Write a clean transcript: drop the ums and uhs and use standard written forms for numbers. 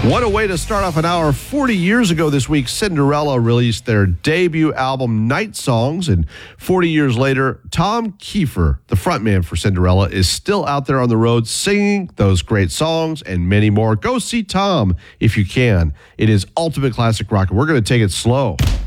What a way to start off an hour. 40 years ago this week, Cinderella released their debut album, Night Songs. And 40 years later, Tom Kiefer, the frontman for Cinderella, is still out there on the road singing those great songs and many more. Go see Tom if you can. It is ultimate classic rock. We're going to take it slow.